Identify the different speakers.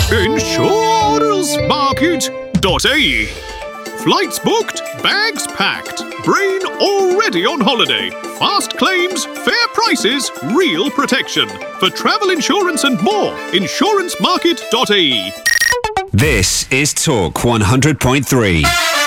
Speaker 1: Insurancemarket.ie. Flights booked, bags packed, brain already on holiday. Fast claims, fair prices, real protection. For travel insurance and more, insurancemarket.ie.
Speaker 2: This is Talk 100.3.